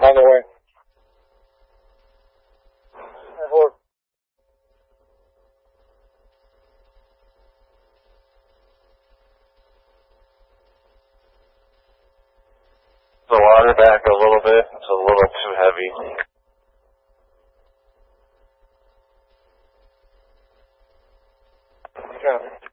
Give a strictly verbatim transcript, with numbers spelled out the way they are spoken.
On the way. Hold. The water back a little bit. It's a little too heavy. Yeah.